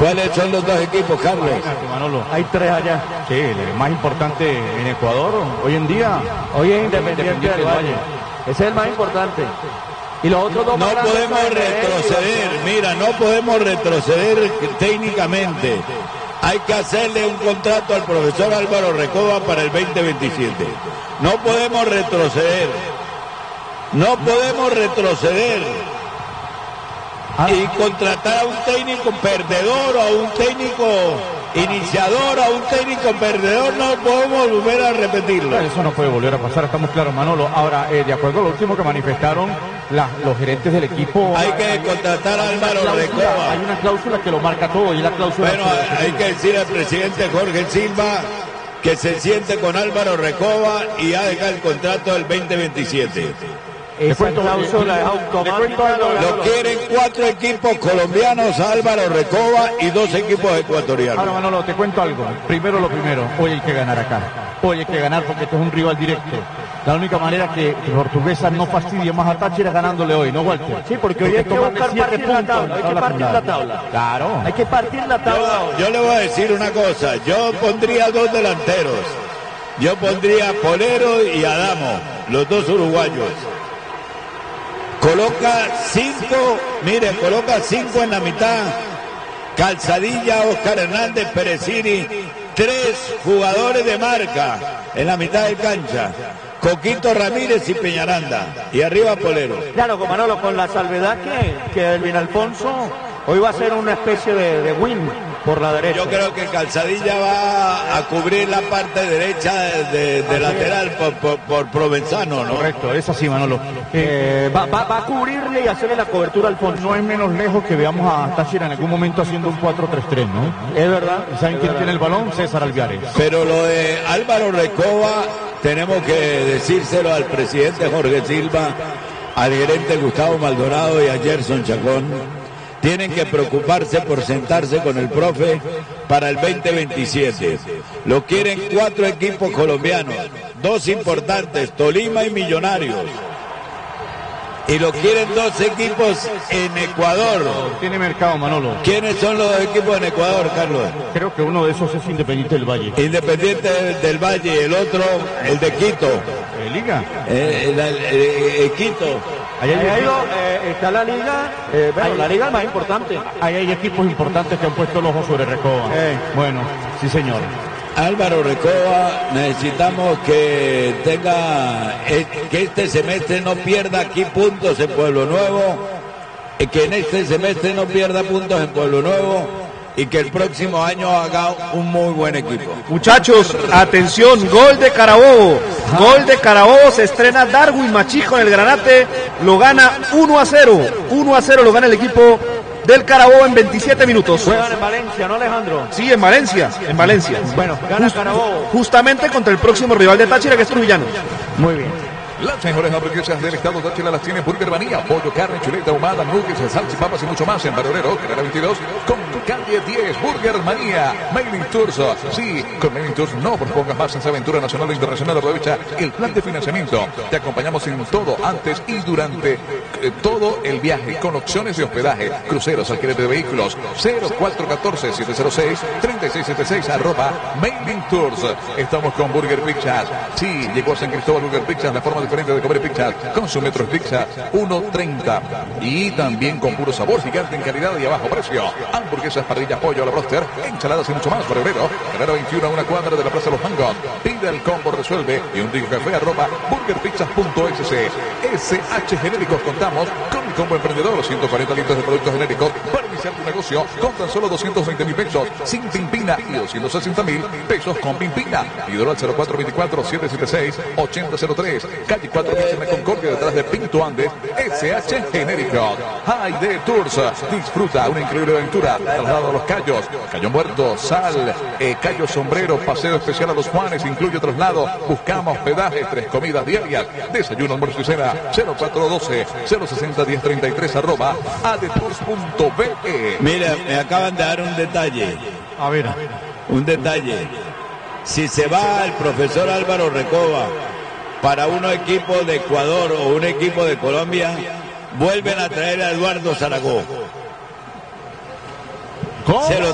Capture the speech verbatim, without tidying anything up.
¿Cuáles son los dos equipos, Carlos? Manolo, hay tres allá. Sí, el más importante en Ecuador hoy en día. Hoy es Independiente del Valle. Ese es el más importante. Y los otros dos no podemos retroceder, mira, no podemos retroceder técnicamente. Hay que hacerle un contrato al profesor Álvaro Recoba para el veinte veintisiete. No podemos retroceder. No podemos retroceder. Y contratar a un técnico perdedor o a un técnico iniciador, a un técnico perdedor, no podemos volver a repetirlo. Eso no puede volver a pasar, estamos claros, Manolo. Ahora, eh, de acuerdo a lo último que manifestaron la, los gerentes del equipo... Hay que contratar a Álvaro Recoba. Hay una cláusula que lo marca todo y la cláusula... Bueno, hay que decir al presidente Jorge Silva que se siente con Álvaro Recoba y haga el contrato del veinte veintisiete. Esa cláusula es automática. Lo quieren cuatro equipos colombianos, Álvaro Recoba y dos equipos ecuatorianos. Ahora, Manolo, te cuento algo. Primero lo primero, hoy hay que ganar acá. Hoy hay que ganar porque este es un rival directo. La única manera que Portuguesa no fastidie más a Táchira ganándole hoy, ¿no, Walter? Sí, porque hoy hay que buscar partir la tabla. Hay que partir la tabla. Claro. Hay que partir la tabla. Yo, yo le voy a decir una cosa. Yo pondría dos delanteros. Yo pondría a Polero y Adamo, los dos uruguayos. Coloca cinco, mire, coloca cinco en la mitad. Calzadilla, Oscar Hernández, Perecini, tres jugadores de marca en la mitad de cancha. Coquito Ramírez y Peñaranda. Y arriba Polero. Claro, con Manolo, con la salvedad que, que Elvin Alfonso hoy va a ser una especie de, de win por la derecha. Yo creo que Calzadilla va a cubrir la parte derecha de, de, de lateral por, por, por Provenzano, ¿no? Correcto, es así, Manolo. Eh, va, va, va a cubrirle y hacerle la cobertura al Alfonso. No es menos lejos que veamos a Táchira en algún momento haciendo un cuatro tres tres, ¿no? Es verdad. ¿Saben quién tiene el balón? César Alviares. Pero lo de Álvaro Recoba, tenemos que decírselo al presidente Jorge Silva, al gerente Gustavo Maldonado y a Gerson Chacón. Tienen que preocuparse por sentarse con el profe para el veinte veintisiete. Lo quieren cuatro equipos colombianos, dos importantes, Tolima y Millonarios. Y lo quieren dos equipos en Ecuador. Tiene mercado, Manolo. ¿Quiénes son los equipos en Ecuador, Carlos? Creo que uno de esos es Independiente del Valle. Independiente del, del Valle, el otro, el de Quito. ¿Eh, Liga? Eh, el, el, el, el Quito. Ahí hay, ahí eh, está la liga, eh, bueno, ahí, la liga es más importante. Ahí hay equipos importantes que han puesto el ojo sobre Recoba. Eh. Bueno, sí señor. Álvaro Recoba, necesitamos que tenga, que este semestre no pierda aquí puntos en Pueblo Nuevo, que en este semestre no pierda puntos en Pueblo Nuevo y que el próximo año haga un muy buen equipo. Muchachos, atención, gol de Carabobo, gol de Carabobo, se estrena Darwin Machijo en el Granate, lo gana uno a cero, uno a cero lo gana el equipo del Carabobo en veintisiete minutos. Juegan en Valencia, ¿no, Alejandro? Sí, en Valencia, en Valencia. Bueno, gana Just, Carabobo. Justamente contra el próximo rival de Táchira, que es Trujillano. Muy bien. Las mejores hamburguesas del estado Táchira las tiene Burger Manía, pollo, carne, chuleta ahumada, nuggets, salchipapas y mucho más en Barorero, Carrera veintidós, con calle diez, Burger Manía, Mailing Tours. Sí, con Mailing Tours no propongas más en esa aventura nacional e internacional. Aprovecha el plan de financiamiento. Te acompañamos en todo, antes y durante eh, todo el viaje, con opciones de hospedaje, cruceros, alquiler de vehículos. Cero cuatro uno cuatro, siete cero seis, tres seis siete seis, arroba Mailing Tours. Estamos con Burger Pizzas. Sí, llegó a San Cristóbal Burger Pizzas, la forma diferente de comer pizzas, con su metro pizza uno treinta y también con puro sabor, gigante en calidad y a bajo precio. Hamburguesas, parrillas, pollo a la broster, ensaladas y mucho más. Febrero, Carrera veintiuno a una cuadra de la Plaza de los Mangos. Pide el combo, resuelve y un rico café arroba burgerpizzas punto es ce. S H Genéricos, contamos con el combo emprendedor, ciento cuarenta litros de productos genéricos para iniciar tu negocio con tan solo doscientos veinte mil pesos sin pimpina y doscientos sesenta mil pesos con pimpina. Pídelo al cero cuatro veinticuatro, siete siete seis, ocho cero cero tres, calle cuatro en la Concordia, detrás de Pinto Andes. S H Genérico. High de Tours, disfruta una increíble aventura. Traslado a Los Cayos, Cayo Muerto, Sal, eh, Cayo Sombrero, paseo especial a Los Juanes, incluye traslado. Buscamos hospedaje, tres comidas diarias, desayuno, almuerzo y cena. Cero cuatro uno dos, cero seis cero, uno cero tres tres arroba adetours punto be. Mira, me acaban de dar un detalle. A ver, un detalle. Si se va el profesor Álvaro Recoba para un equipo de Ecuador o un equipo de Colombia, vuelven a traer a Eduardo Zaragoza. ¿cómo? Se lo